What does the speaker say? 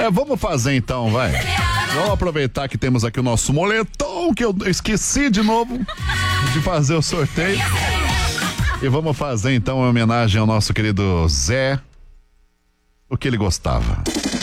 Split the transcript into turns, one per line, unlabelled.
Vamos fazer então, vai. Vamos aproveitar que temos aqui o nosso moletom, que eu esqueci de novo de fazer o sorteio. E vamos fazer então uma homenagem ao nosso querido Zé, o que ele gostava.